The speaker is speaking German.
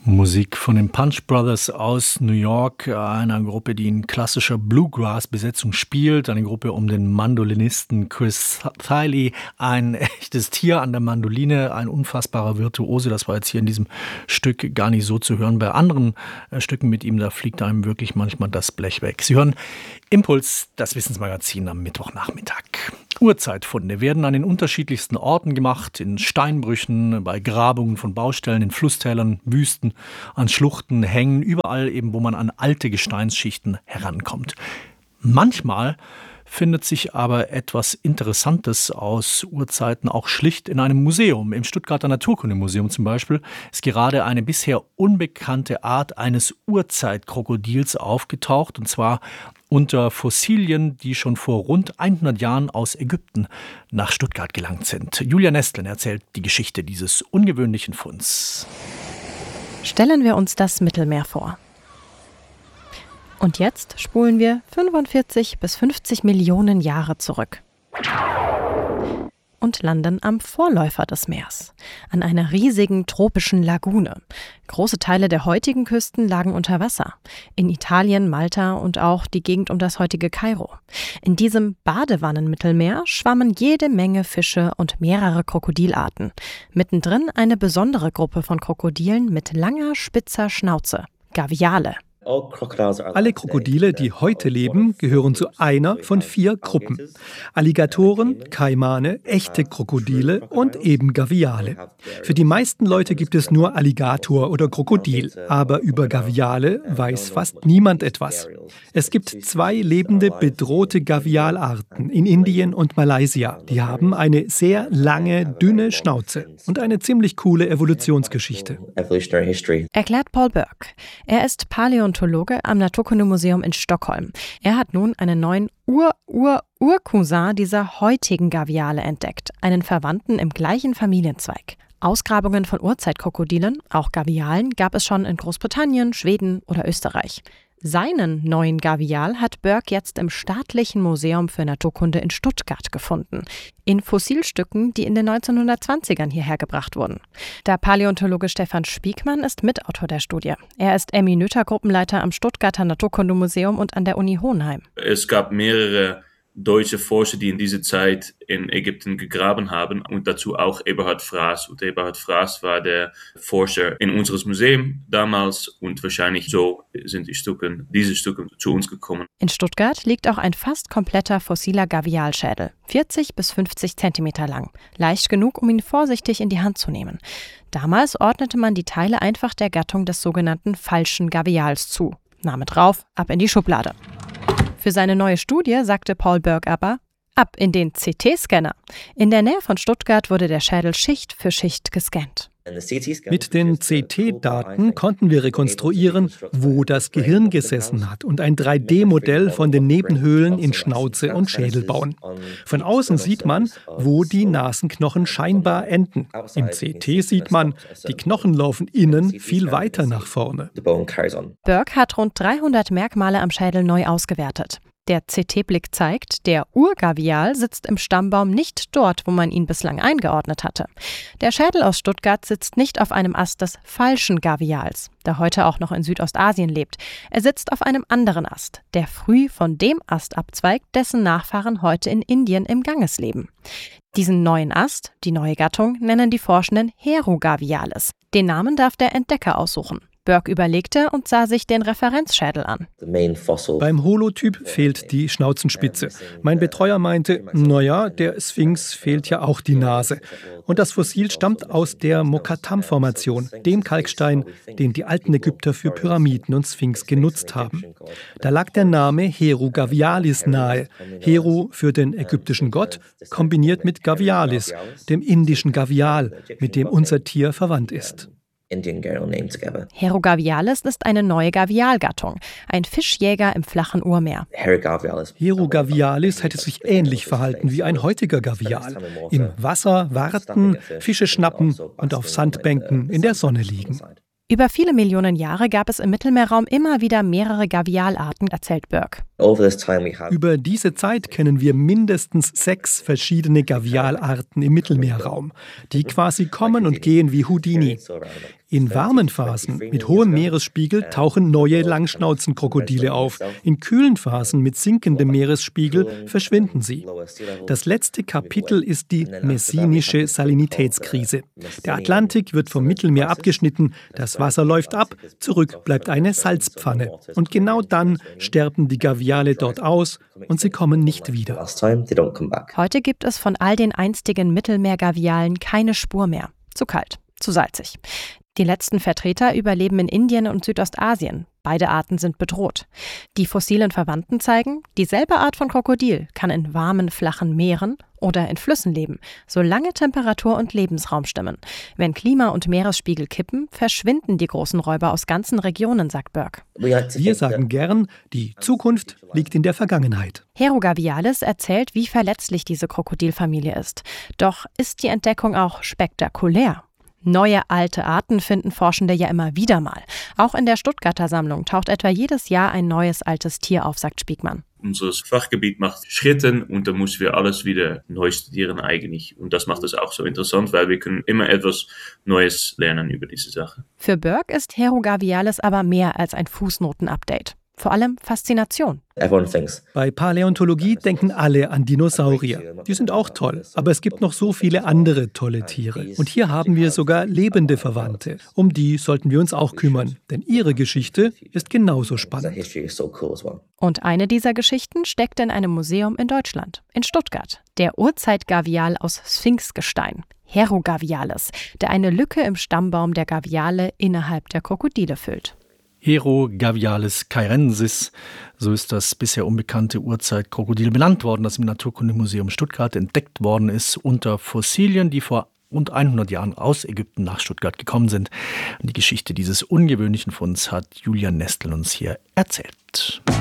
Musik von den Punch Brothers aus New York, einer Gruppe, die in klassischer Bluegrass-Besetzung spielt, eine Gruppe um den Mandolinisten Chris Thile, ein echtes Tier an der Mandoline, ein unfassbarer Virtuose. Das war jetzt hier in diesem Stück gar nicht so zu hören. Bei anderen Stücken mit ihm, da fliegt einem wirklich manchmal das Blech weg. Sie hören Impuls, das Wissensmagazin am Mittwochnachmittag. Urzeitfunde werden an den unterschiedlichsten Orten gemacht, in Steinbrüchen, bei Grabungen von Baustellen, in Flusstälern, Wüsten, an Schluchten, Hängen, überall eben, wo man an alte Gesteinsschichten herankommt. Manchmal findet sich aber etwas Interessantes aus Urzeiten auch schlicht in einem Museum. Im Stuttgarter Naturkundemuseum zum Beispiel ist gerade eine bisher unbekannte Art eines Urzeitkrokodils aufgetaucht, und zwar unter Fossilien, die schon vor rund 100 Jahren aus Ägypten nach Stuttgart gelangt sind. Julia Nestlin erzählt die Geschichte dieses ungewöhnlichen Funds. Stellen wir uns das Mittelmeer vor. Und jetzt spulen wir 45 bis 50 Millionen Jahre zurück und landen am Vorläufer des Meers, an einer riesigen tropischen Lagune. Große Teile der heutigen Küsten lagen unter Wasser. In Italien, Malta und auch die Gegend um das heutige Kairo. In diesem Badewannenmittelmeer schwammen jede Menge Fische und mehrere Krokodilarten. Mittendrin eine besondere Gruppe von Krokodilen mit langer, spitzer Schnauze, Gaviale. Alle Krokodile, die heute leben, gehören zu einer von 4 Gruppen. Alligatoren, Kaimane, echte Krokodile und eben Gaviale. Für die meisten Leute gibt es nur Alligator oder Krokodil, aber über Gaviale weiß fast niemand etwas. Es gibt 2 lebende, bedrohte Gavialarten in Indien und Malaysia. Die haben eine sehr lange, dünne Schnauze und eine ziemlich coole Evolutionsgeschichte. Erklärt Paul Burke. Er ist Paläontologe am Naturkundemuseum in Stockholm. Er hat nun einen neuen Ur-Ur-Urcousin dieser heutigen Gaviale entdeckt, einen Verwandten im gleichen Familienzweig. Ausgrabungen von Urzeitkrokodilen, auch Gavialen, gab es schon in Großbritannien, Schweden oder Österreich. Seinen neuen Gavial hat Burke jetzt im Staatlichen Museum für Naturkunde in Stuttgart gefunden. In Fossilstücken, die in den 1920ern hierher gebracht wurden. Der Paläontologe Stefan Spiegmann ist Mitautor der Studie. Er ist Emmy-Noether-Gruppenleiter am Stuttgarter Naturkundemuseum und an der Uni Hohenheim. Es gab mehrere deutsche Forscher, die in dieser Zeit in Ägypten gegraben haben, und dazu auch Eberhard Fraß. Und Eberhard Fraß war der Forscher in unseres Museum damals, und wahrscheinlich so sind diese Stücke zu uns gekommen. In Stuttgart liegt auch ein fast kompletter fossiler Gavialschädel, 40 bis 50 Zentimeter lang, leicht genug, um ihn vorsichtig in die Hand zu nehmen. Damals ordnete man die Teile einfach der Gattung des sogenannten falschen Gavials zu. Name drauf, ab in die Schublade. Für seine neue Studie sagte Paul Burke aber, ab in den CT-Scanner. In der Nähe von Stuttgart wurde der Schädel Schicht für Schicht gescannt. Mit den CT-Daten konnten wir rekonstruieren, wo das Gehirn gesessen hat und ein 3D-Modell von den Nebenhöhlen in Schnauze und Schädel bauen. Von außen sieht man, wo die Nasenknochen scheinbar enden. Im CT sieht man, die Knochen laufen innen viel weiter nach vorne. Burke hat rund 300 Merkmale am Schädel neu ausgewertet. Der CT-Blick zeigt, der Urgavial sitzt im Stammbaum nicht dort, wo man ihn bislang eingeordnet hatte. Der Schädel aus Stuttgart sitzt nicht auf einem Ast des falschen Gavials, der heute auch noch in Südostasien lebt. Er sitzt auf einem anderen Ast, der früh von dem Ast abzweigt, dessen Nachfahren heute in Indien im Ganges leben. Diesen neuen Ast, die neue Gattung, nennen die Forschenden Herogavialis. Den Namen darf der Entdecker aussuchen. Burke überlegte und sah sich den Referenzschädel an. Beim Holotyp fehlt die Schnauzenspitze. Mein Betreuer meinte, naja, der Sphinx fehlt ja auch die Nase. Und das Fossil stammt aus der Mokattam-Formation, dem Kalkstein, den die alten Ägypter für Pyramiden und Sphinx genutzt haben. Da lag der Name Herogavialis nahe. Hero für den ägyptischen Gott, kombiniert mit Gavialis, dem indischen Gavial, mit dem unser Tier verwandt ist. Herogavialis ist eine neue Gavialgattung, ein Fischjäger im flachen Urmeer. Herogavialis hätte sich ähnlich verhalten wie ein heutiger Gavial. Im Wasser warten, Fische schnappen und auf Sandbänken in der Sonne liegen. Über viele Millionen Jahre gab es im Mittelmeerraum immer wieder mehrere Gavialarten, erzählt Burke. Über diese Zeit kennen wir mindestens 6 verschiedene Gavialarten im Mittelmeerraum, die quasi kommen und gehen wie Houdini. In warmen Phasen mit hohem Meeresspiegel tauchen neue Langschnauzenkrokodile auf. In kühlen Phasen mit sinkendem Meeresspiegel verschwinden sie. Das letzte Kapitel ist die messinische Salinitätskrise. Der Atlantik wird vom Mittelmeer abgeschnitten, das Wasser läuft ab, zurück bleibt eine Salzpfanne. Und genau dann sterben die Gaviale dort aus und sie kommen nicht wieder. Heute gibt es von all den einstigen Mittelmeergavialen keine Spur mehr. Zu kalt, zu salzig. Die letzten Vertreter überleben in Indien und Südostasien. Beide Arten sind bedroht. Die fossilen Verwandten zeigen, dieselbe Art von Krokodil kann in warmen, flachen Meeren oder in Flüssen leben, solange Temperatur und Lebensraum stimmen. Wenn Klima und Meeresspiegel kippen, verschwinden die großen Räuber aus ganzen Regionen, sagt Burke. Wir sagen gern, die Zukunft liegt in der Vergangenheit. Hero Gavialis erzählt, wie verletzlich diese Krokodilfamilie ist. Doch ist die Entdeckung auch spektakulär? Neue alte Arten finden Forschende ja immer wieder mal. Auch in der Stuttgarter Sammlung taucht etwa jedes Jahr ein neues altes Tier auf, sagt Spiegmann. Unser Fachgebiet macht Schritte und da müssen wir alles wieder neu studieren eigentlich. Und das macht es auch so interessant, weil wir können immer etwas Neues lernen über diese Sache. Für Burke ist Hero Gavialis aber mehr als ein Fußnoten-Update. Vor allem Faszination. Bei Paläontologie denken alle an Dinosaurier. Die sind auch toll, aber es gibt noch so viele andere tolle Tiere. Und hier haben wir sogar lebende Verwandte. Um die sollten wir uns auch kümmern, denn ihre Geschichte ist genauso spannend. Und eine dieser Geschichten steckt in einem Museum in Deutschland, in Stuttgart. Der Urzeitgavial aus Sphinxgestein, Hero Gavialis, der eine Lücke im Stammbaum der Gaviale innerhalb der Krokodile füllt. Hero Gavialis cairensis, so ist das bisher unbekannte Urzeitkrokodil benannt worden, das im Naturkundemuseum Stuttgart entdeckt worden ist unter Fossilien, die vor rund 100 Jahren aus Ägypten nach Stuttgart gekommen sind. Die Geschichte dieses ungewöhnlichen Funds hat Julian Nestel uns hier erzählt.